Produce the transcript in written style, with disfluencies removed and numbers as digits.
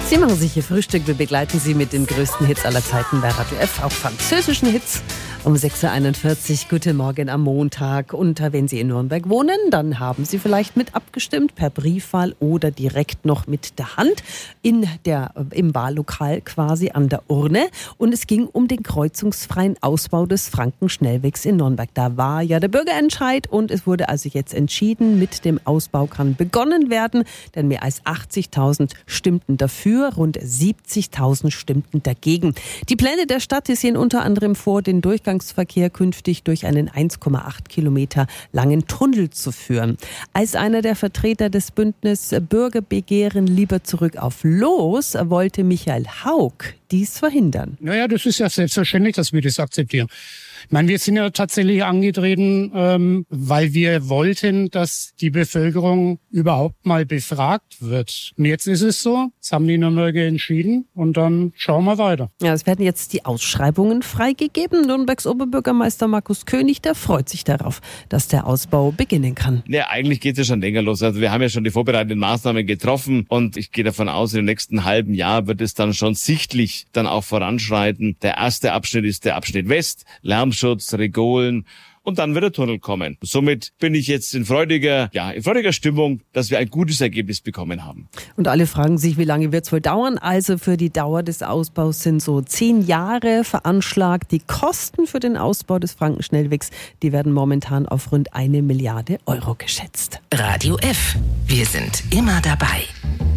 Sie machen sich Ihr Frühstück. Wir begleiten Sie mit den größten Hits aller Zeiten bei Radio F, auch französischen Hits. Um 6.41 Uhr, guten Morgen am Montag. Und wenn Sie in Nürnberg wohnen, dann haben Sie vielleicht mit abgestimmt, per Briefwahl oder direkt noch mit der Hand im Wahllokal quasi an der Urne. Und es ging um den kreuzungsfreien Ausbau des Frankenschnellwegs in Nürnberg. Da war ja der Bürgerentscheid und es wurde also jetzt entschieden, mit dem Ausbau kann begonnen werden. Denn mehr als 80.000 stimmten dafür, rund 70.000 stimmten dagegen. Die Pläne der Stadt sehen unter anderem vor, den Durchgangsverkehr künftig durch einen 1,8 Kilometer langen Tunnel zu führen. Als einer der Vertreter des Bündnis Bürgerbegehren lieber zurück auf Los wollte Michael Haug dies verhindern. Naja, das ist ja selbstverständlich, dass wir das akzeptieren. Ich meine, wir sind ja tatsächlich angetreten, weil wir wollten, dass die Bevölkerung überhaupt mal befragt wird. Und jetzt ist es so, jetzt haben die Nürnberger entschieden und dann schauen wir weiter. Ja, es werden jetzt die Ausschreibungen freigegeben. Nürnbergs Oberbürgermeister Markus König, der freut sich darauf, dass der Ausbau beginnen kann. Ja, eigentlich geht es ja schon länger los. Also wir haben ja schon die vorbereitenden Maßnahmen getroffen und ich gehe davon aus, im nächsten halben Jahr wird es dann schon sichtlich dann auch voranschreiten. Der erste Abschnitt ist der Abschnitt West, Lärmschutz, Regolen. Und dann wird der Tunnel kommen. Somit bin ich jetzt in freudiger Stimmung, dass wir ein gutes Ergebnis bekommen haben. Und alle fragen sich, wie lange wird es wohl dauern? Also für die Dauer des Ausbaus sind so 10 Jahre veranschlagt. Die Kosten für den Ausbau des Frankenschnellwegs, die werden momentan auf rund 1 Milliarde Euro geschätzt. Radio F. Wir sind immer dabei.